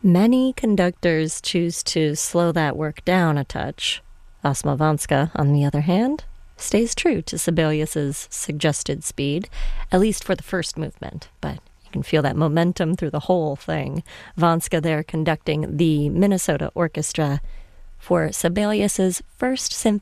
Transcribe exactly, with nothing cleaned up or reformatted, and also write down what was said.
Many conductors choose to slow that work down a touch. Osmovanska, on the other hand, stays true to Sibelius's suggested speed, at least for the first movement, but you can feel that momentum through the whole thing. Vanska there conducting the Minnesota Orchestra for Sibelius's First Symphony